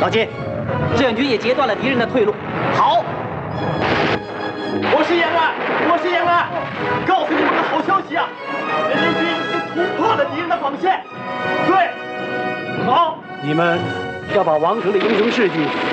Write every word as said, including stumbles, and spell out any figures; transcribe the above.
老金，志愿军也截断了敌人的退路。好， 我是延安，我是延安，告诉你们个好消息啊！人民军已经突破了敌人的防线。对，好， 你们要把王成的英雄事迹